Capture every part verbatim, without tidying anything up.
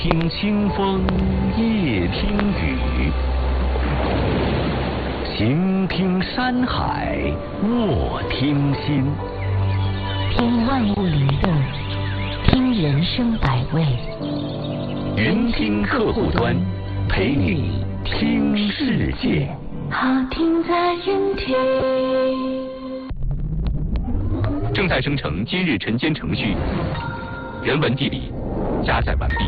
听清风，夜听雨，行听山海，卧听心。 听万物律动，听人生百味。 云听客户端，陪你听世界。 好听在云听。 正在生成今日晨间程序，人文地理加载完毕。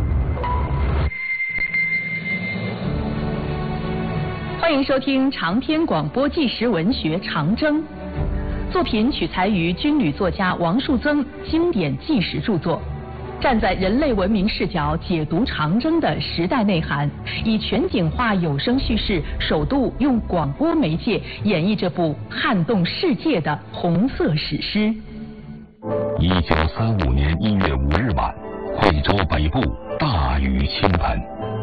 欢迎收听长篇广播纪实文学《长征》，作品取材于军旅作家王树增经典纪实著作，站在人类文明视角解读长征的时代内涵，以全景化有声叙事，首度用广播媒介演绎这部撼动世界的红色史诗。 一九三五年一月五日晚，惠州北部大雨倾盆。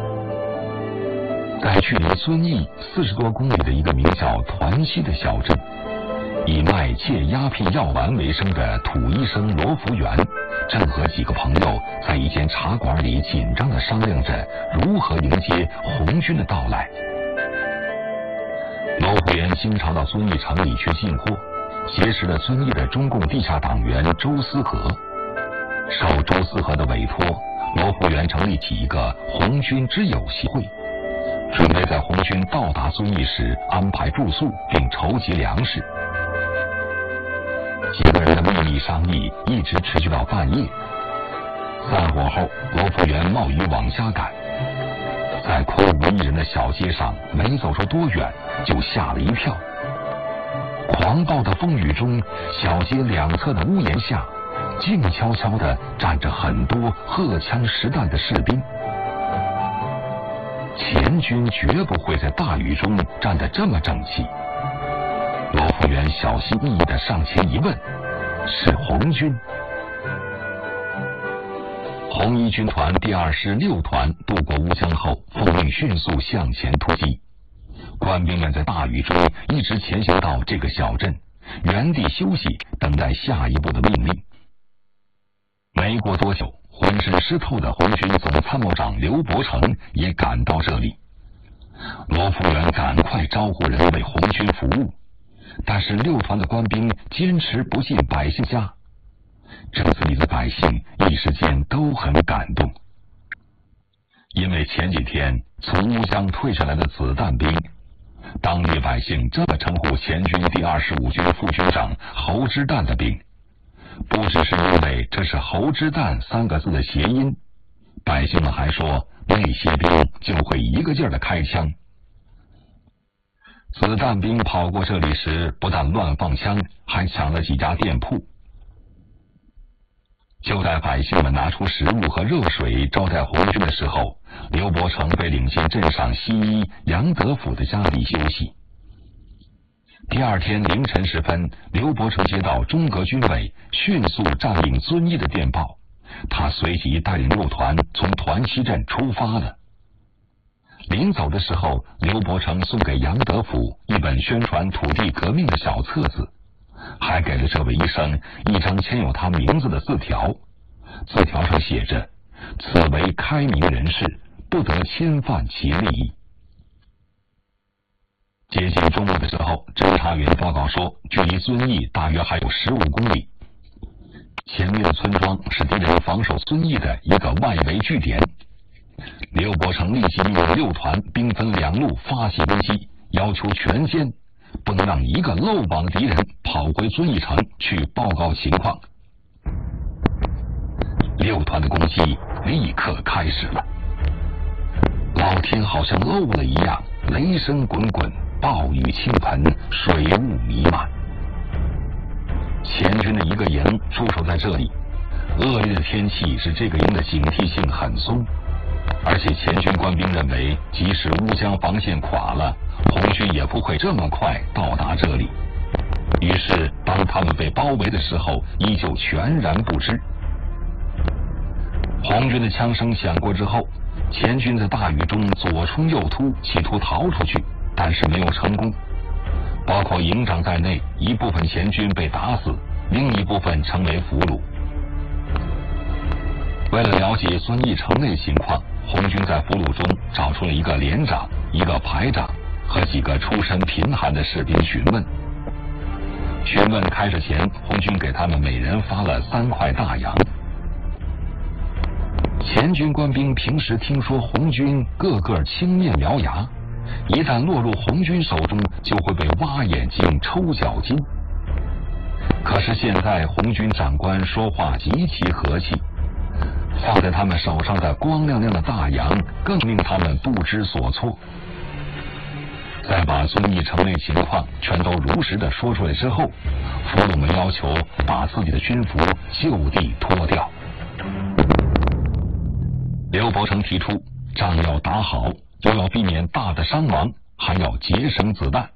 在距离遵义四十多公里的一个名叫团溪的小镇，以卖戒鸦片药丸为生的土医生罗福元，正和几个朋友在一间茶馆里紧张地商量着如何迎接红军的到来。罗福元经常到遵义城里去进货，结识了遵义的中共地下党员周思和。受周思和的委托，罗福元成立起一个红军之友协会，准备在红军到达遵义时安排住宿并筹集粮食。几个人的秘密商议一直持续到半夜。散伙后，罗福元冒雨往家赶，在空无一人的小街上没走出多远，就吓了一跳。狂暴的风雨中，小街两侧的屋檐下静悄悄地站着很多荷枪实弹的士兵。前军绝不会在大雨中站得这么整齐。罗福元小心翼翼地上前一问，是红军。红一军团第二师六团渡过乌江后，奉命迅速向前突击。官兵们在大雨中一直前行到这个小镇，原地休息，等待下一步的命令。没过多久，浑身湿透的红军总参谋长刘伯承也赶到这里。罗福元赶快招呼人为红军服务，但是六团的官兵坚持不进百姓家。镇子里的百姓一时间都很感动，因为前几天从乌江退下来的子弹兵，当地百姓这么称呼前军第二十五军副军长侯之旦的兵，不只是因为这是侯之旦三个字的谐音，百姓们还说那些兵就会一个劲儿的开枪。子弹兵跑过这里时，不但乱放枪，还抢了几家店铺。就在百姓们拿出食物和热水招待红军的时候，刘伯承被领进镇上西医杨德甫的家里休息。第二天凌晨时分，刘伯承接到中革军委迅速占领遵义的电报，他随即带领六团从团溪镇出发了。临走的时候，刘伯承送给杨德甫一本宣传土地革命的小册子，还给了这位医生一张签有他名字的字条。字条上写着：此为开明人士，不得侵犯其利益。接近中午的时候，侦察员报告说，距离遵义大约还有十五公里。前面的村庄是敌人防守遵义的一个外围据点。刘伯承立即命令六团兵分两路发起攻击，要求全歼，不能让一个漏网敌人跑回遵义城去报告情况。六团的攻击立刻开始了。老天好像漏了一样，雷声滚滚，暴雨倾盆，水雾弥漫。前军的一个营驻守在这里，恶劣的天气使这个营的警惕性很松，而且前军官兵认为，即使乌江防线垮了，红军也不会这么快到达这里。于是当他们被包围的时候，依旧全然不知。红军的枪声响过之后，前军在大雨中左冲右突，企图逃出去，但是没有成功。包括营长在内，一部分前军被打死，另一部分成为俘虏。 为了了解孙义城内情况，红军在俘虏中找出了一个连长、一个排长和几个出身贫寒的士兵询问。询问开始前，红军给他们每人发了三块大洋。前军官兵平时听说红军个个青面獠牙，一旦落入红军手中，就会被挖眼睛、抽脚筋。可是现在红军长官说话极其和气，放在他们手上的光亮亮的大洋更令他们不知所措。在把遵义城内情况全都如实的说出来之后，俘虏们要求把自己的军服就地脱掉。刘伯承提出，仗要打好，又要避免大的伤亡，还要节省子弹。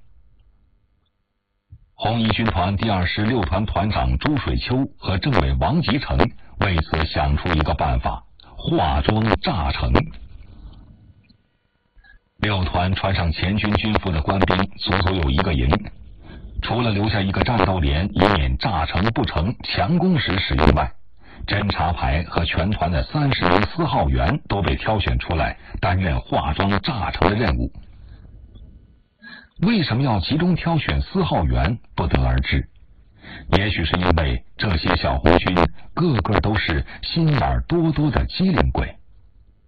红一军团第二十六团团长朱水秋和政委王吉成为此想出一个办法：化妆炸城。六团穿上前军军服的官兵足足有一个营，除了留下一个战斗连以免炸城不成强攻时使用外，侦察排和全团的三十名司号员都被挑选出来担任化妆炸城的任务。为什么要集中挑选司号员，不得而知。也许是因为这些小红军个个都是心眼多多的机灵鬼。